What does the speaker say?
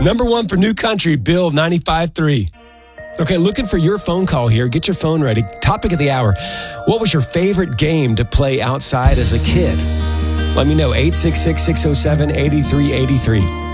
Number one for New Country, Bill 95.3. Okay, looking for your phone call here. Get your phone ready. Topic of the hour. What was your favorite game to play outside as a kid? Let me know. 866-607-8383.